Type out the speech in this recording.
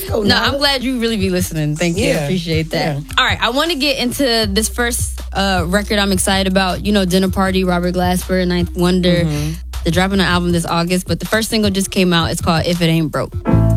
deal. No, I'm glad you really be listening. Thank you. Yeah. Appreciate that. Yeah. All right, I want to get into this first record I'm excited about. You know, Dinner Party, Robert Glasper, Ninth Wonder. They're dropping an album this August, but the first single just came out. It's called If It Ain't Broke.